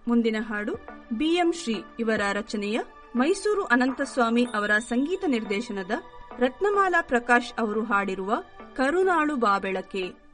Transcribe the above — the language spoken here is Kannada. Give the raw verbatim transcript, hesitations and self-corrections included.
ಮುಂದಿನ ಹಾಡು ಬಿಎಂ ಶ್ರೀ ಇವರ ರಚನೆಯ ಮೈಸೂರು ಅನಂತಸ್ವಾಮಿ ಅವರ ಸಂಗೀತ ನಿರ್ದೇಶನದ ರತ್ನಮಾಲಾ ಪ್ರಕಾಶ್ ಅವರು ಹಾಡಿರುವ ಕರುನಾಳು ಬಾಬೆಳಕೆ.